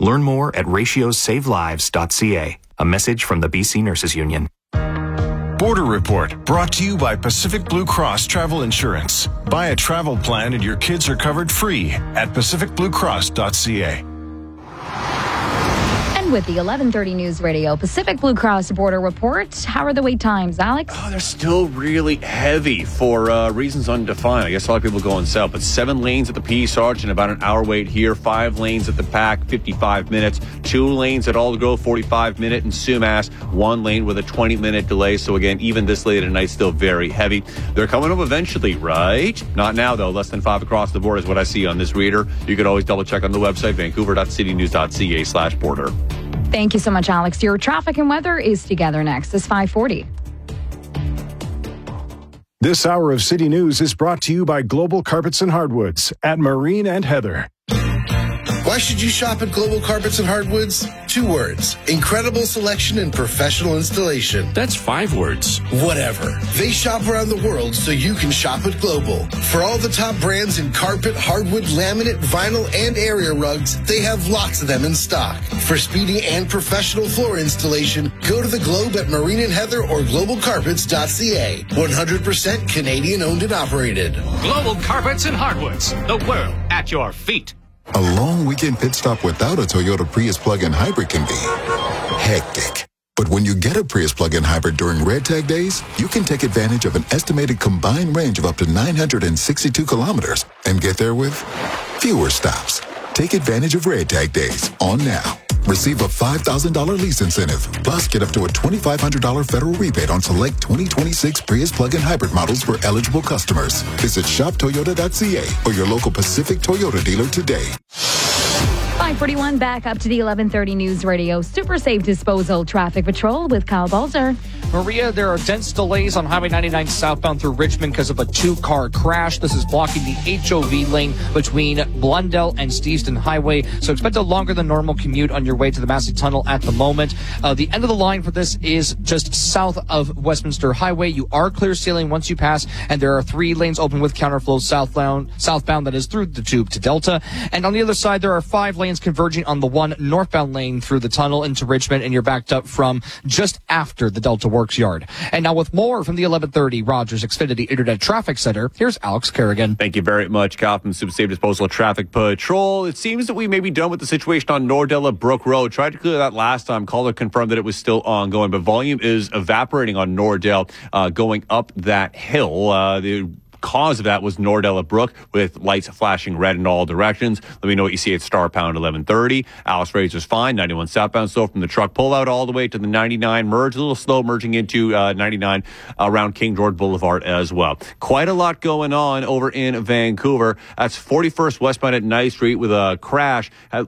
Learn more at ratiosavelives.ca. A message from the BC Nurses Union. Border Report, brought to you by Pacific Blue Cross Travel Insurance. Buy a travel plan and your kids are covered free at pacificbluecross.ca. With the 11:30 News Radio Pacific Blue Cross Border Report. How are the wait times, Alex? They're still really heavy for reasons undefined. I guess a lot of people going south, but 7 lanes at the Peace Arch and about an hour wait here. 5 lanes at the PAC, 55 minutes. 2 lanes at Aldergrove, 45 minute, and Sumas, 1 lane with a 20-minute delay. So again, even this late at night, still very heavy. They're coming up eventually, right? Not now, though. Less than 5 across the board is what I see on this reader. You could always double check on the website, vancouver.citynews.ca/border. Thank you so much, Alex. Your traffic and weather is together next. It's 5:40. This hour of City News is brought to you by Global Carpets and Hardwoods at Marine and Heather. Why should you shop at Global Carpets and Hardwoods? 2 words. Incredible selection and professional installation. That's 5 words. Whatever. They shop around the world so you can shop at Global. For all the top brands in carpet, hardwood, laminate, vinyl, and area rugs, they have lots of them in stock. For speedy and professional floor installation, go to the Globe at Marine and Heather or globalcarpets.ca. 100% Canadian owned and operated. Global Carpets and Hardwoods. The world at your feet. A long weekend pit stop without a Toyota Prius plug-in hybrid can be hectic. But when you get a Prius plug-in hybrid during Red Tag days, you can take advantage of an estimated combined range of up to 962 kilometers and get there with fewer stops. Take advantage of Red Tag days on now. Receive a $5,000 lease incentive, plus get up to a $2,500 federal rebate on select 2026 Prius plug-in hybrid models for eligible customers. Visit shoptoyota.ca or your local Pacific Toyota dealer today. 5:41, back up to the 11:30 News Radio Super Safe Disposal Traffic Patrol with Kyle Balzer. Maria, there are dense delays on Highway 99 southbound through Richmond because of a 2-car crash. This is blocking the HOV lane between Blundell and Steveston Highway. So expect a longer than normal commute on your way to the Massey Tunnel at the moment. The end of the line for this is just south of Westminster Highway. You are clear sailing once you pass, and there are 3 lanes open with counterflow southbound that is through the tube to Delta. And on the other side, there are 5 lanes converging on the 1 northbound lane through the tunnel into Richmond, and you're backed up from just after the Delta Works Yard. And now with more from the 1130 Rogers Xfinity Internet Traffic Center, here's Alex Kerrigan. Thank you very much, Kyle, from Super Safe Disposal Traffic Patrol. It seems that we may be done with the situation on Nordella Brook Road. Tried to clear that last time. Caller confirmed that it was still ongoing, but volume is evaporating on Nordell going up that hill. The cause of that was Nordella Brook with lights flashing red in all directions. Let me know what you see at star pound 1130. Alice Razor's fine. 91 southbound slow from the truck pullout all the way to the 99 merge. A little slow merging into 99 around King George Boulevard as well. Quite a lot going on over in Vancouver. That's 41st westbound at Nice Street with a crash.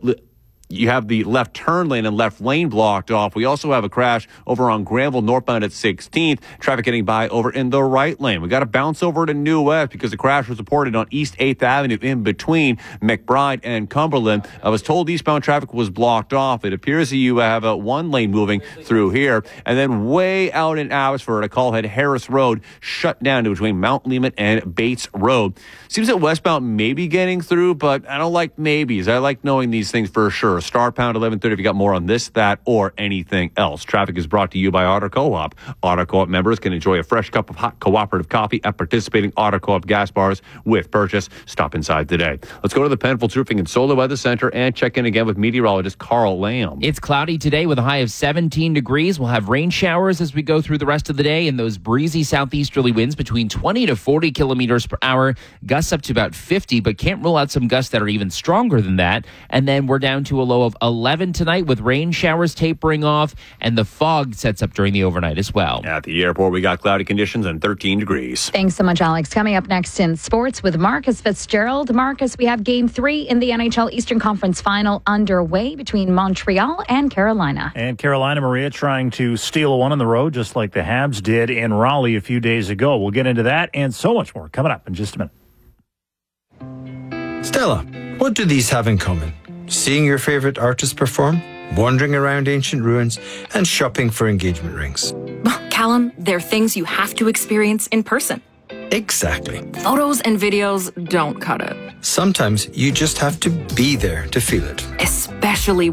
You have the left turn lane and left lane blocked off. We also have a crash over on Granville northbound at 16th. Traffic getting by over in the right lane. We got to bounce over to New West because the crash was reported on East 8th Avenue in between McBride and Cumberland. I was told eastbound traffic was blocked off. It appears that you have one lane moving through here. And then way out in Abbotsford, a call had Harris Road shut down between Mount Lehman and Bates Road. Seems that westbound may be getting through, but I don't like maybes. I like knowing these things for sure. Star pound 1130 if you got more on this, that, or anything else. Traffic is brought to you by Auto Co-op. Auto Co-op members can enjoy a fresh cup of hot cooperative coffee at participating Auto Co-op gas bars with purchase. Stop inside today. Let's go to the Penfolds Roofing and Solar Weather Center and check in again with meteorologist Carl Lamb. It's cloudy today with a high of 17 degrees. We'll have rain showers as we go through the rest of the day, and those breezy southeasterly winds between 20 to 40 kilometers per hour, gusts up to about 50, but can't rule out some gusts that are even stronger than that. And then we're down to a low of 11 tonight with rain showers tapering off, and the fog sets up during the overnight as well. At the airport, we got cloudy conditions and 13 degrees. Thanks so much, Alex. Coming up next in sports with Marcus Fitzgerald. Marcus, we have Game 3 in the NHL Eastern Conference Final underway between Montreal and Carolina. And Carolina, Maria, trying to steal one on the road, just like the Habs did in Raleigh a few days ago. We'll get into that and so much more coming up in just a minute. Stella, what do these have in common? Seeing your favorite artist perform, wandering around ancient ruins, and shopping for engagement rings. Callum, they're things you have to experience in person. Exactly. Photos and videos don't cut it. Sometimes you just have to be there to feel it. Especially